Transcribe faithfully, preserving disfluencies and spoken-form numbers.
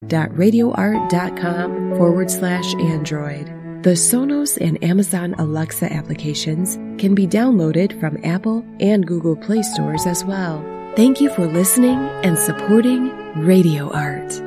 dot radioart.com forward slash Android. The Sonos and Amazon Alexa applications can be downloaded from Apple and Google Play stores as well. Thank you for listening and supporting Radio Art.